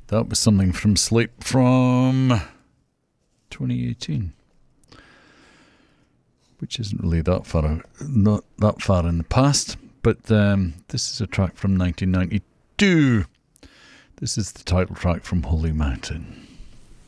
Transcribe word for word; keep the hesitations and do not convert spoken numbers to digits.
That was something from Sleep from twenty eighteen, which isn't really that far, not that far in the past. But um, this is a track from nineteen ninety-two. This is the title track from Holy Mountain.